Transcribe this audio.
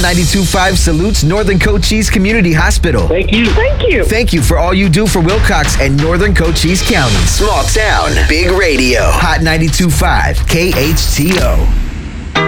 92.5 salutes Northern Cochise Community Hospital. Thank you. Thank you. Thank you for all you do for Wilcox and Northern Cochise County. Small town, big radio. Hot 92.5 KHTO.